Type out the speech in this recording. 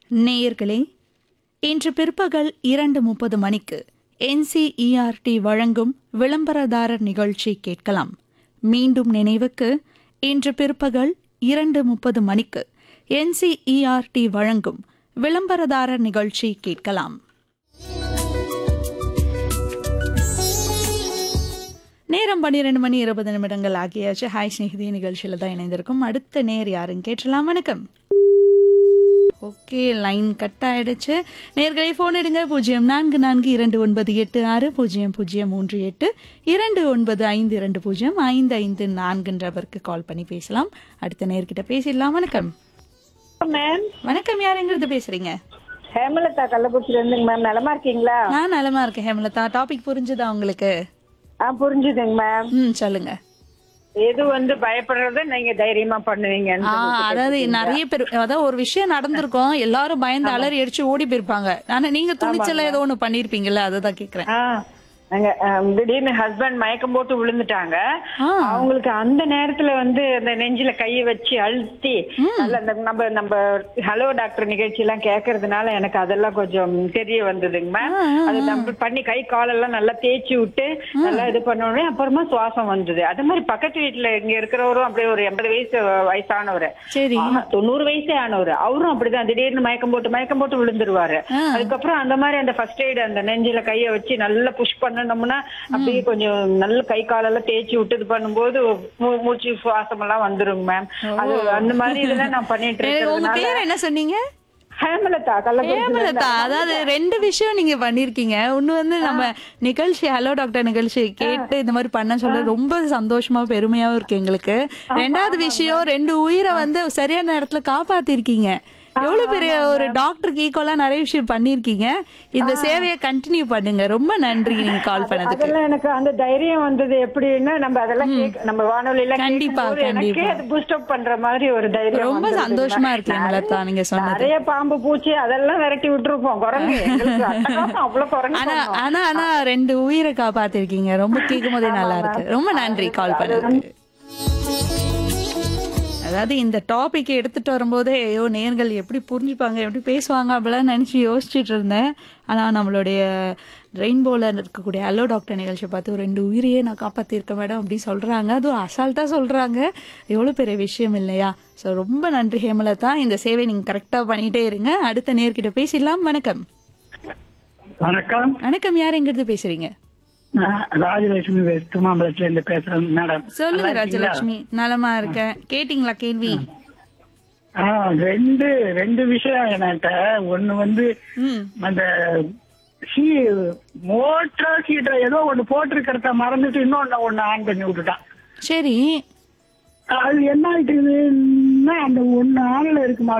நேயர்களே, இன்று பிற்பகல் 2:30 மணிக்கு NCERT வழங்கும் விளம்பரதாரர் நிகழ்ச்சி கேட்கலாம். மீண்டும் நினைவுக்கு, இன்று பிற்பகல் 2:30 மணிக்கு NCERT வழங்கும் விளம்பரதாரர் நிகழ்ச்சி கேட்கலாம். நேரம் 12:20 ஆகியாச்சு. ஹாய் ஸ்நேகிதி நிகழ்ச்சியில் தான் இணைந்திருக்கும். அடுத்த நேர் யாருன்னு கேட்டலாம். வணக்கம். ஓகே, லைன் கட் ஆயிடுச்சு. நேர்களை ஃபோன் எடுங்க. 044298600038 2952052055 நபருக்கு கால் பண்ணி பேசலாம். அடுத்த நேர்கிட்ட பேசிடலாம். வணக்கம் மேம். வணக்கம், யார் எங்கிருந்து பேசுறீங்க? ஹேமலதா கள்ளக்குறிச்சில இருந்துங்க மேம். நலமா இருக்கீங்களா? நான் நலமா இருக்கேன் ஹேமலதா. டாபிக் புரிஞ்சுதா உங்களுக்கு? புரிஞ்சுதுங்க மேம். சொல்லுங்க. எது பயப்படுறத நீங்க தைரியமா பண்ணுவீங்க. அதாவது நிறைய பேர், அதாவது ஒரு விஷயம் நடந்திருக்கும், எல்லாரும் பயந்து அலறி அடிச்சு ஓடி போயிருப்பாங்க. ஆனா நீங்க துணிச்சல ஏதோ ஒண்ணு பண்ணிருப்பீங்கல்ல, அதுதான் கேக்குறேன். திடீர்னு ஹஸ்பண்ட் மயக்கம் போட்டு விழுந்துட்டாங்க. அவங்களுக்கு அந்த நேரத்துல அந்த நெஞ்சில கையை வச்சு அழுத்தி நம்ம ஹலோ டாக்டர் நிகழ்ச்சி எல்லாம் கேக்குறதுனால எனக்கு அதெல்லாம் கொஞ்சம் தெரிய வந்ததுங்க மேம். அது நம்ம பண்ணி கை காலெல்லாம் நல்லா தேய்ச்சி விட்டு நல்லா இது பண்ணோடனே அப்புறமா சுவாசம் வந்தது. அது மாதிரி பக்கத்து வீட்டுல இங்க இருக்கிறவரும் அப்படியே ஒரு 80 வயசானவர், 90 வயசே ஆனவர், அவரும் அப்படிதான் திடீர்னு மயக்கம் போட்டு விழுந்துருவாரு. அதுக்கப்புறம் அந்த மாதிரி அந்த ஃபர்ஸ்ட் எய்ட் அந்த நெஞ்சில கையை வச்சு நல்லா புஷ் பண்ணோம்னா அப்படியே கொஞ்சம் நல்ல கை காலெல்லாம் தேய்ச்சி விட்டு இது பண்ணும்போது மூச்சு சுவாசம் எல்லாம் வந்துருங்க மேம். அது அந்த மாதிரி இதெல்லாம் நான் பண்ணிட்டு இருக்கேன். உங்க பேர் என்ன சொன்னீங்க? ஹேமலதா. ஹேமலதா. அதாவது 2 விஷயம் நீங்க பண்ணிருக்கீங்க. ஒண்ணு நம்ம நிகழ்ச்சி ஹலோ டாக்டர் நிகழ்ச்சி கேட்டு இந்த மாதிரி பண்ண சொல்ல ரொம்ப சந்தோஷமா பெருமையாவும் இருக்கு எங்களுக்கு. 2வது விஷயம், 2 உயிரை சரியான நேரத்துல காப்பாத்திருக்கீங்க. எவ்வளவு பெரிய ஒரு டாக்டருக்கு ஈக்குவலா நிறைய விஷயம் பண்ணிருக்கீங்க. இந்த சேவையை கண்டினியூ பண்ணுங்க. ரொம்ப நன்றி நீங்க கால் பண்ணதுக்கு. அதெல்லாம் எனக்கு அந்த தைரியம் வந்தது எப்படின்னா, நம்ம அதெல்லாம் நம்ம வானொலியில கண்டிப்பா பூஸ்ட் அப் பண்ற மாதிரி ஒரு தைரியம். ரொம்ப சந்தோஷமா இருக்கு ஹேமலதா நீங்க சொன்னது. நிறைய பாம்பு பூச்சி அதெல்லாம் விரட்டி விட்டுருப்போம். குரங்கு அவ்வளவு குரங்கு. ஆனா 2 உயிரை காப்பாத்திருக்கீங்க. ரொம்ப கேட்கும் போதே நல்லா இருக்கு. ரொம்ப நன்றி கால் பண்ணதுக்கு. அதாவது இந்த டாபிக் எடுத்துட்டு வரும்போதே ஐயோ நேர்கள் எப்படி புரிஞ்சுப்பாங்க, எப்படி பேசுவாங்க அப்படிலாம் நினைச்சு யோசிச்சுட்டு இருந்தேன். ஆனா நம்மளுடைய ரெயின்போல இருக்கக்கூடிய ஹலோ டாக்டர் நிகழ்ச்சியை பார்த்து ஒரு 2 உயிரையே நான் காப்பாத்திருக்கேன் மேடம் அப்படி சொல்றாங்க. அதுவும் அசால்ட்டா சொல்றாங்க. எவ்வளவு பெரிய விஷயம் இல்லையா? ஸோ ரொம்ப நன்றி ஹேமலதா. இந்த சேவை நீங்க கரெக்டா பண்ணிட்டே இருங்க. அடுத்த நேர்கிட்ட பேசிடலாம். வணக்கம். வணக்கம். வணக்கம், யார் எங்கிருந்து பேசுறீங்க? ராஜலட்சுமி துமாம்பலத்துல இருந்து பேசுறேன் மேடம். சொல்லுங்க ராஜலட்சுமி. நலமா இருக்கேன். கேட்டீங்களா கேள்வி? ரெண்டு விஷயம் என்கிட்ட. ஒண்ணு அந்த மோட்டார் ஹீட்டர் ஏதோ ஒண்ணு போட்டிருக்கிறத மறந்துட்டு இன்னொன்னு ஆன் பண்ணி விட்டுட்டான். சரி, அது என்ன ஆயிட்டுன்னா அந்த ஒண்ணு ஆன்ல இருக்கு